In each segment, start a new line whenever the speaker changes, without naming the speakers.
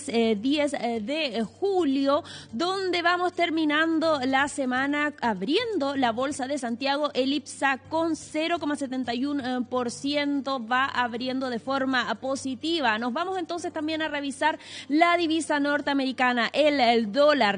viernes 10 de julio, donde vamos terminando la semana abriendo la Bolsa de Santiago. El IPSA con 0,71% va abriendo de forma positiva. Nos vamos entonces también a revisar la divisa norteamericana. El dólar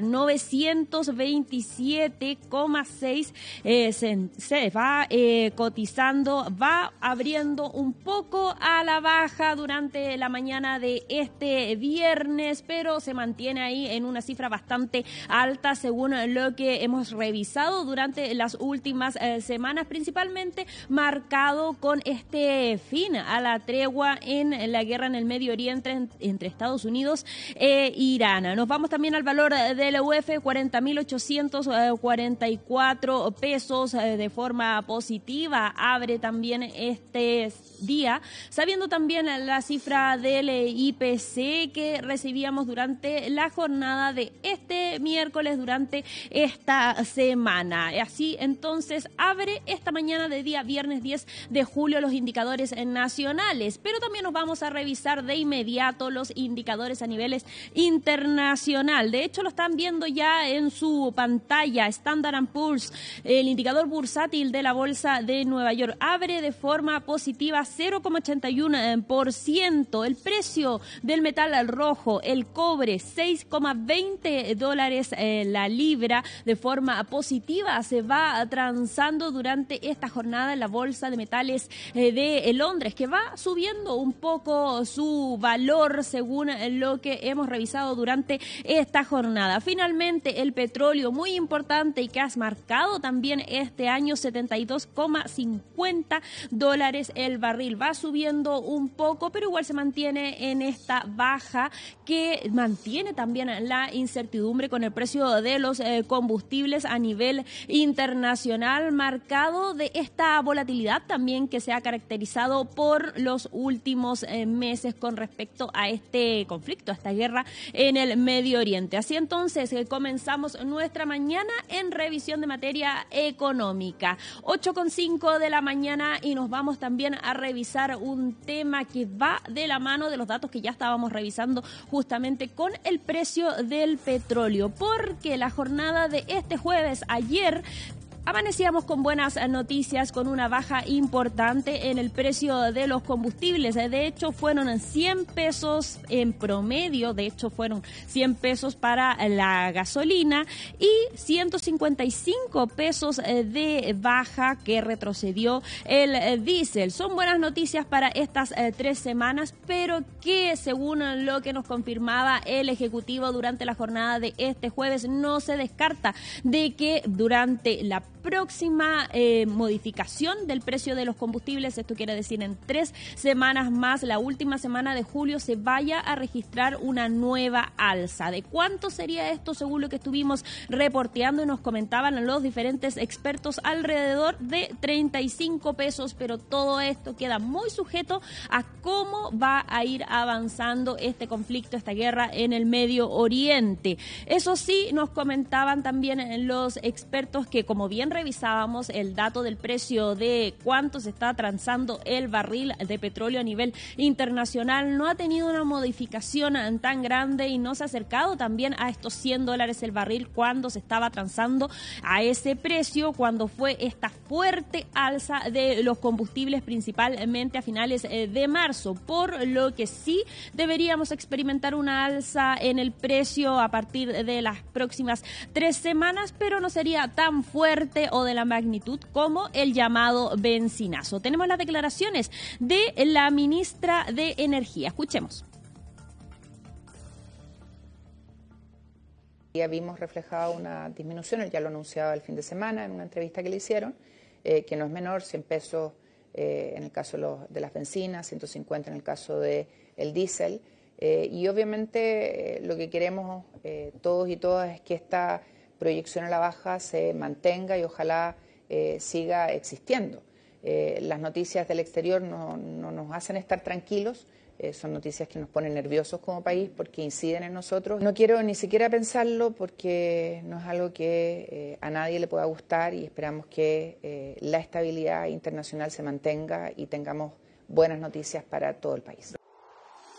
927,6 se va cotizando, va abriendo un poco a la baja durante la mañana de este viernes, pero se mantiene ahí en una cifra bastante alta según lo que hemos revisado durante las últimas semanas, principalmente marcado con este fin a la tregua en la guerra en el Medio Oriente entre Estados Unidos e Irán. Nos vamos también al valor del UF, 40.844 pesos de forma positiva. Abre también este día, sabiendo también la cifra del IPC que recibíamos durante la jornada de este miércoles, durante esta semana. Así entonces abre esta mañana de día viernes 10 de julio los indicadores nacionales, pero también nos vamos a revisar de inmediato los indicadores a niveles internacional. De hecho, lo están viendo ya en su pantalla. Standard & Poor's, el indicador bursátil de la Bolsa de Nueva York, abre de forma positiva 0,81%. El precio del metal rojo, el cobre, $6,20 la libra de forma positiva. Se va transando durante esta jornada en la Bolsa de Metales de Londres, que va subiendo un poco su valor según lo que hemos revisado durante esta jornada. Finalmente, el petróleo, muy importante y que has marcado también este año, $72,50 el barril. Va subiendo un poco, pero igual se mantiene en esta baja que mantiene también la incertidumbre con el precio de los combustibles a nivel internacional, marcado de esta volatilidad también que se ha caracterizado por los últimos meses con respecto a este conflicto, a esta guerra en el Medio Oriente. Así entonces comenzamos nuestra mañana en revisión de materia económica. 8:05 de la mañana y nos vamos también a revisar un tema que va de la mano de los datos que ya estábamos revisando justamente con el precio del petróleo, porque la jornada de este jueves, ayer, amanecíamos con buenas noticias, con una baja importante en el precio de los combustibles. De hecho, fueron 100 pesos en promedio, de hecho fueron 100 pesos para la gasolina y 155 pesos de baja que retrocedió el diésel. Son buenas noticias para estas 3 semanas, pero que según lo que nos confirmaba el Ejecutivo durante la jornada de este jueves, no se descarta de que durante la próxima modificación del precio de los combustibles, esto quiere decir en 3 semanas más, la última semana de julio, se vaya a registrar una nueva alza. ¿De cuánto sería esto? Según lo que estuvimos reporteando y nos comentaban los diferentes expertos, alrededor de 35 pesos, pero todo esto queda muy sujeto a cómo va a ir avanzando este conflicto, esta guerra en el Medio Oriente. Eso sí, nos comentaban también los expertos que, como bien revisábamos el dato del precio de cuánto se está transando el barril de petróleo a nivel internacional, no ha tenido una modificación tan grande y no se ha acercado también a estos $100 el barril cuando se estaba transando a ese precio, cuando fue esta fuerte alza de los combustibles, principalmente a finales de marzo, por lo que sí deberíamos experimentar una alza en el precio a partir de las próximas 3 semanas, pero no sería tan fuerte o de la magnitud como el llamado benzinazo. Tenemos las declaraciones de la ministra de Energía. Escuchemos.
Ya vimos reflejada una disminución, él ya lo anunciaba el fin de semana en una entrevista que le hicieron, que no es menor, 100 pesos en el caso de las bencinas, 150 en el caso del diésel. Y obviamente lo que queremos todos y todas es que esta proyección a la baja se mantenga y ojalá siga existiendo. Las noticias del exterior no nos hacen estar tranquilos, son noticias que nos ponen nerviosos como país porque inciden en nosotros. No quiero ni siquiera pensarlo porque no es algo que a nadie le pueda gustar y esperamos que la estabilidad internacional se mantenga y tengamos buenas noticias para todo el país.